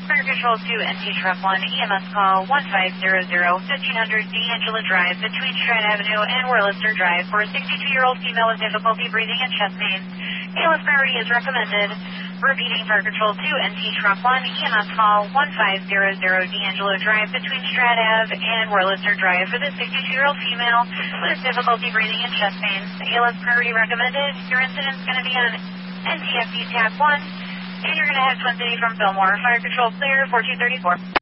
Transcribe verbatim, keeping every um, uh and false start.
Fire Control two N T Truck one, E M S call one five zero zero, fifteen hundred D'Angela Drive between Strand Avenue and Wurlister Drive for a sixty-two-year-old female with difficulty breathing and chest pain. A L S priority is recommended. Repeating, Fire Control two N T Truck one, E M S call one five zero zero D'Angelo Drive between Strand Ave and Wurlister Drive for the sixty-two-year-old female with difficulty breathing and chest pain. A L S priority recommended. Your incident's going to be on N T F D Tab one, and you're going to head Twin City from Fillmore. Fire Control clear, fourteen thirty-four.